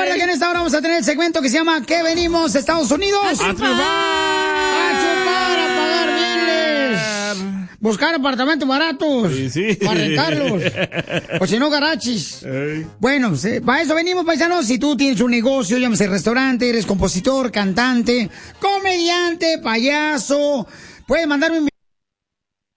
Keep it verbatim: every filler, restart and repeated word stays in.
Recuerda que en esta hora vamos a tener el segmento que se llama ¿Qué venimos, Estados Unidos? ¡A triunfar! ¡A chupar, a pagar biles! Buscar apartamentos baratos. Sí, sí. Para rentarlos. O si no, garachis. Ey. Bueno, sí, para eso venimos, paisanos. Si tú tienes un negocio, llámese restaurante, eres compositor, cantante, comediante, payaso, puedes mandarme un